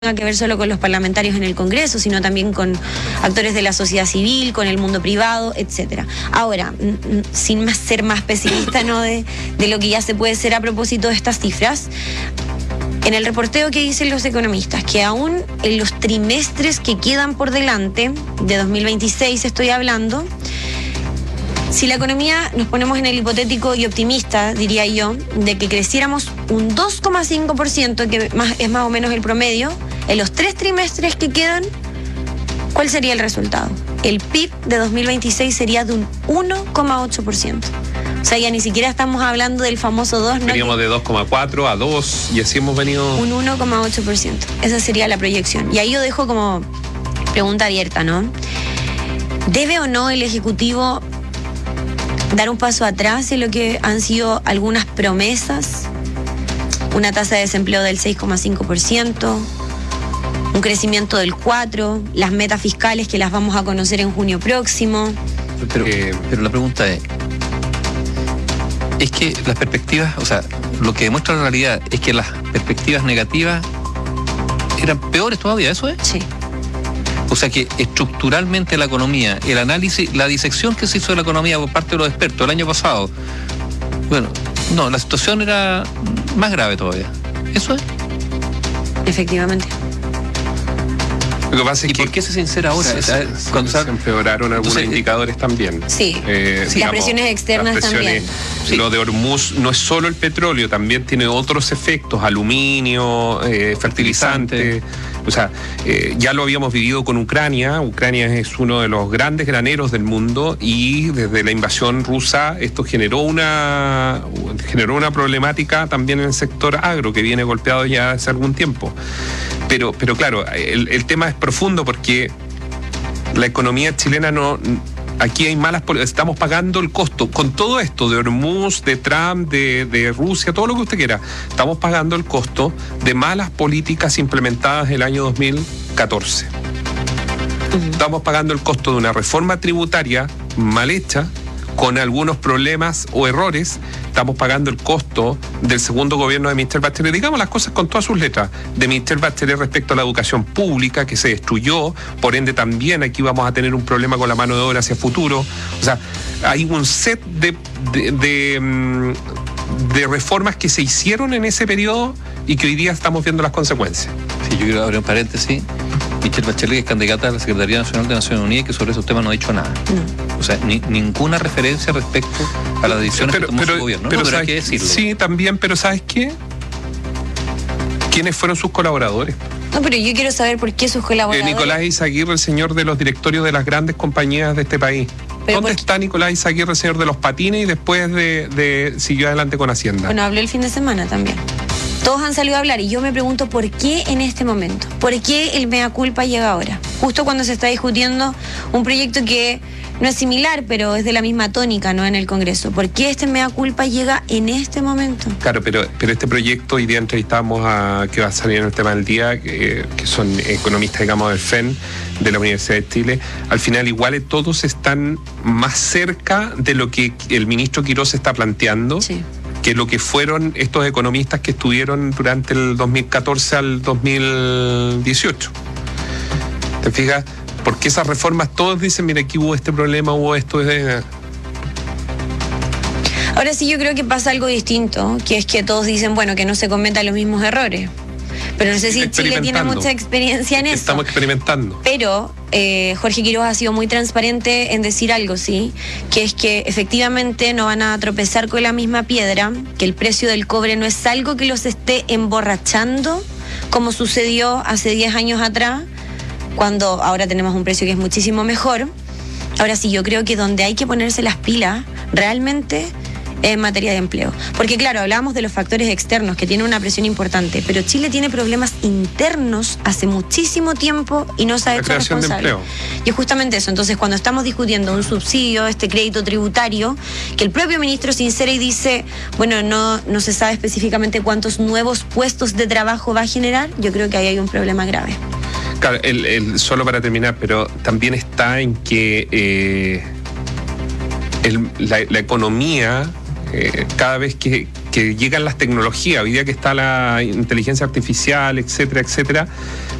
tenga que ver solo con los parlamentarios en el Congreso, sino también con actores de la sociedad civil, con el mundo privado, etcétera. Ahora, sin ser más pesimista, ¿no?, de lo que ya se puede ser a propósito de estas cifras, en el reporteo que dicen los economistas, que aún en los trimestres que quedan por delante, de 2026 estoy hablando, si la economía, nos ponemos en el hipotético y optimista, diría yo, de que creciéramos un 2,5%, que es más o menos el promedio, en los 3 trimestres que quedan, ¿cuál sería el resultado? El PIB de 2026 sería de un 1,8%. O sea, ya ni siquiera estamos hablando del famoso 2, ¿no? Veníamos de 2,4 a 2 y así hemos venido... Un 1,8%. Esa sería la proyección. Y ahí yo dejo como pregunta abierta, ¿no? ¿Debe o no el Ejecutivo dar un paso atrás en lo que han sido algunas promesas? Una tasa de desempleo del 6,5%, un crecimiento del 4%, las metas fiscales que las vamos a conocer en junio próximo. Pero la pregunta es que las perspectivas, o sea, lo que demuestra la realidad es que las perspectivas negativas eran peores todavía, ¿eso es? Sí. O sea que estructuralmente la economía, el análisis, la disección que se hizo de la economía por parte de los expertos el año pasado, bueno, no, la situación era más grave todavía. ¿Eso es? Efectivamente. Lo que pasa es ¿Y por qué se sincera ahora? Cuando se empeoraron algunos indicadores también. Sí, digamos, las presiones externas también. Sí. Lo de Hormuz no es solo el petróleo, también tiene otros efectos, aluminio, fertilizante. O sea, ya lo habíamos vivido con Ucrania. Ucrania es uno de los grandes graneros del mundo y desde la invasión rusa esto generó una problemática también en el sector agro que viene golpeado ya hace algún tiempo. Pero claro, el tema es profundo porque la economía chilena no... Aquí hay malas políticas, estamos pagando el costo. Con todo esto de Hormuz, de Trump, de Rusia, todo lo que usted quiera, estamos pagando el costo de malas políticas implementadas el año 2014. Estamos pagando el costo de una reforma tributaria mal hecha, con algunos problemas o errores. Estamos pagando el costo del segundo gobierno de Michelle Bachelet, digamos las cosas con todas sus letras, de Michelle Bachelet respecto a la educación pública que se destruyó, por ende también aquí vamos a tener un problema con la mano de obra hacia futuro. O sea, hay un set de reformas que se hicieron en ese periodo y que hoy día estamos viendo las consecuencias. Sí, yo quiero abrir un paréntesis. Michelle Bachelet es candidata a la Secretaría Nacional de Naciones Unidas y que sobre esos temas no ha dicho nada. No. O sea, ninguna referencia respecto a las decisiones que tomó su gobierno. Pero hay que decirlo. Sí, también, pero ¿sabes qué? ¿Quiénes fueron sus colaboradores? No, pero yo quiero saber por qué sus colaboradores... Nicolás Izaguirre, el señor de los directorios de las grandes compañías de este país. ¿Dónde está Nicolás Izaguirre, el señor de los patines, y después siguió adelante con Hacienda? Bueno, habló el fin de semana también. Todos han salido a hablar y yo me pregunto por qué en este momento, por qué el mea culpa llega ahora, justo cuando se está discutiendo un proyecto que no es similar, pero es de la misma tónica, ¿no?, en el Congreso. ¿Por qué este mea culpa llega en este momento? Claro, pero este proyecto, hoy día entrevistamos que va a salir en el tema del día, que son economistas, digamos, del FEN, de la Universidad de Chile. Al final, igual todos están más cerca de lo que el ministro Quirós está planteando. Sí. Que lo que fueron estos economistas que estuvieron durante el 2014 al 2018. ¿Te fijas? Porque esas reformas todos dicen, mira, aquí hubo este problema, hubo esto. Ahora sí, yo creo que pasa algo distinto, que es que todos dicen, bueno, que no se cometan los mismos errores. Pero no sé si Chile tiene mucha experiencia en eso. Estamos experimentando. Pero Jorge Quirós ha sido muy transparente en decir algo, ¿sí? Que es que efectivamente no van a tropezar con la misma piedra, que el precio del cobre no es algo que los esté emborrachando, como sucedió hace 10 años atrás, cuando ahora tenemos un precio que es muchísimo mejor. Ahora sí, yo creo que donde hay que ponerse las pilas realmente en materia de empleo. Porque claro, hablábamos de los factores externos que tienen una presión importante, pero Chile tiene problemas internos hace muchísimo tiempo y no se ha hecho responsable. Y es justamente eso. Entonces, cuando estamos discutiendo un subsidio, este crédito tributario, que el propio ministro sincera y dice, bueno, no se sabe específicamente cuántos nuevos puestos de trabajo va a generar, yo creo que ahí hay un problema grave. Claro, solo para terminar, pero también está en que la economía, cada vez que que llegan las tecnologías, hoy día que está la inteligencia artificial, etcétera, etcétera,